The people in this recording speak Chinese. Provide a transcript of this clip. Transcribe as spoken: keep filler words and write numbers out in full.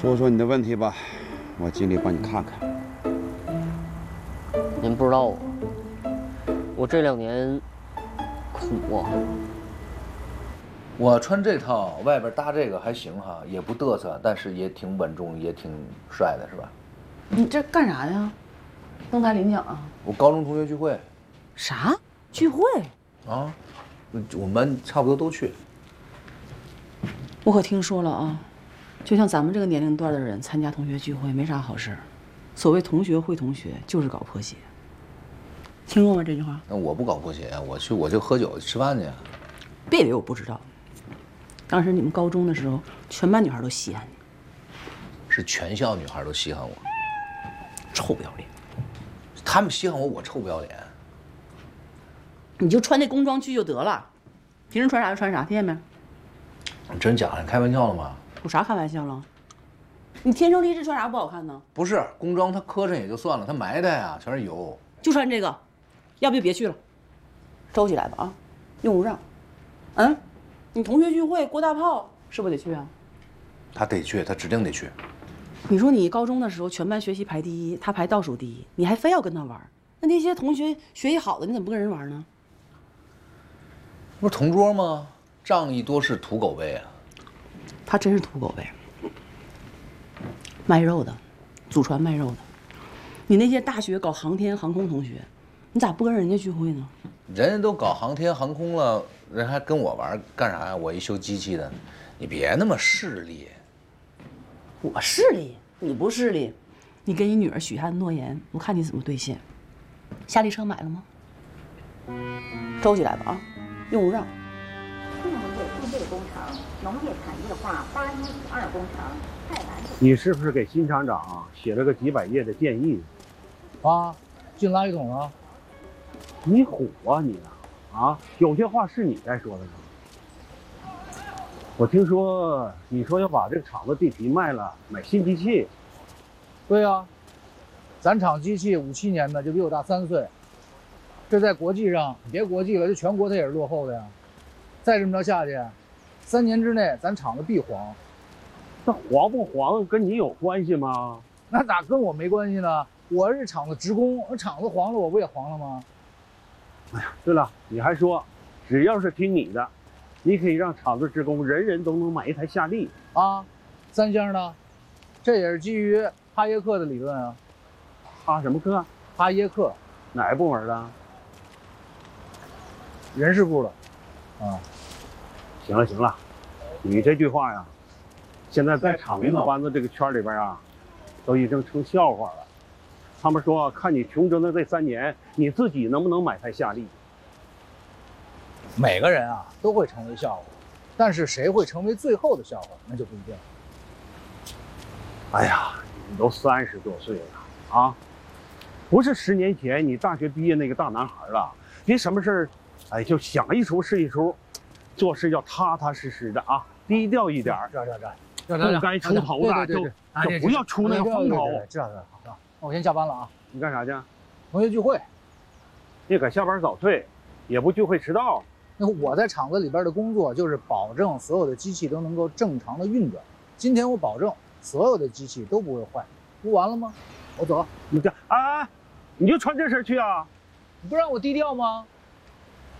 说说你的问题吧，我尽力帮你看看。 您不知道我，我这两年苦啊。 我穿这套，外边搭这个还行哈，也不嘚瑟，但是也挺稳重，也挺帅的，是吧？ 你这干啥呀？登台领奖啊？ 我高中同学聚会。 啥聚会？ 啊，我们差不多都去。 我可听说了啊，就像咱们这个年龄段的人参加同学聚会没啥好事儿。所谓同学会同学，就是搞破鞋。听过吗这句话？ 那我不搞破鞋啊，我去我就喝酒吃饭去。 别以为我不知道。当时你们高中的时候，全班女孩都稀罕你。 是全校女孩都稀罕我。 臭不要脸！ 他们稀罕我，我臭不要脸。 你就穿那工装去就得了，平时穿啥就穿啥，听见没？ 你真假的？开玩笑了吗？ 有啥开玩笑了？你天生丽质穿啥不好看呢？ 不是工装，它磕碜也就算了，它埋汰呀，全是油。 就穿这个，要不就别去了，收起来吧啊，用不上。嗯，你同学聚会郭大炮是不是得去啊？ 他得去，他指定得去。 你说你高中的时候全班学习排第一，他排倒数第一，你还非要跟他玩？那那些同学学习好的，你怎么不跟人玩呢？ 不是同桌吗？仗义多是土狗辈啊。 他真是土狗辈，卖肉的，祖传卖肉的。你那些大学搞航天航空同学，你咋不跟人家聚会呢？ 人家都搞航天航空了，人还跟我玩干啥呀？我一修机器的，你别那么势利。 我势利，你不势利。你跟你女儿许下的诺言，我看你怎么兑现。夏利车买了吗？收起来吧啊，用不上。 畜牧业贮备工程、农业产业化八一五二工程、菜篮子。 你是不是给新厂长写了个几百页的建议？ 啊，进垃圾桶了。 你虎啊你啊！啊，有些话是你该说的吗？我听说你说要把这个厂子地皮卖了，买新机器。 对呀、啊，咱厂机器五七年的，就比我大三岁。这在国际上，别国际了，这全国它也是落后的呀。再这么着下去，三年之内咱厂子必黄。 那黄不黄跟你有关系吗？ 那咋跟我没关系呢？我是厂子职工，厂子黄了，我不也黄了吗？ 哎呀，对了，你还说，只要是听你的，你可以让厂子职工人人都能买一台夏利啊。三星呢？这也是基于哈耶克的理论啊。 哈什么克？ 哈耶克， 哪个部门的？ 人事部的。啊， 行了行了，你这句话呀，现在在厂子班子这个圈里边啊，都已经成笑话了。他们说看你穷争的这三年，你自己能不能买台夏利？ 每个人啊都会成为笑话，但是谁会成为最后的笑话，那就不一定了。 哎呀，你都三十多岁了啊，不是十年前你大学毕业那个大男孩了。别什么事儿，哎，就想一出是一出，做事要踏踏实实的啊，低调一点。 这这这， 不该出头的就就不要出那个风头。 知道知道，好，那我先下班了啊。 你干啥去？ 同学聚会。 你可下班早退，也不聚会迟到。 那我在厂子里边的工作就是保证所有的机器都能够正常的运转。今天我保证所有的机器都不会坏，不完了吗？我走。 你这啊，你就穿这身去啊？ 你不让我低调吗？